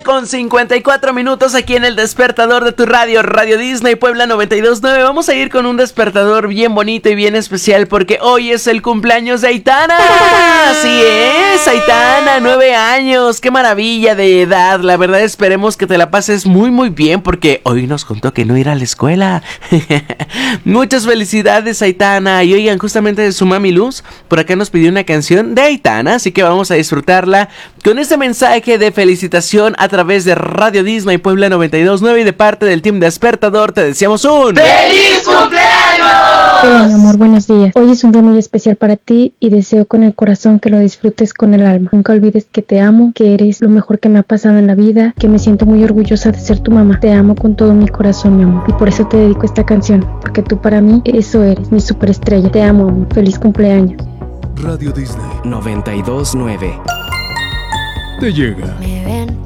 8:54 aquí en el despertador de tu radio, Radio Disney Puebla 92.9. Vamos a ir con un despertador bien bonito y bien especial porque hoy es el cumpleaños de Aitana. Así es, Aitana, 9 años. Qué maravilla de edad. La verdad, esperemos que te la pases muy muy bien porque hoy nos contó que no irá a la escuela. Muchas felicidades, Aitana. Y oigan, justamente de su mami Luz, por acá nos pidió una canción de Aitana, así que vamos a disfrutarla con este mensaje de felicitación a través de Radio Disney Puebla 92.9 y de parte del Team Despertador te deseamos un ¡Feliz cumpleaños! Hola, mi amor, buenos días. Hoy es un día muy especial para ti y deseo con el corazón que lo disfrutes con el alma. Nunca olvides que te amo, que eres lo mejor que me ha pasado en la vida, que me siento muy orgullosa de ser tu mamá. Te amo con todo mi corazón, mi amor, y por eso te dedico esta canción, porque tú para mí eso eres, mi superestrella. Te amo, amor. Feliz cumpleaños. Radio Disney 92.9 te llega. Me ven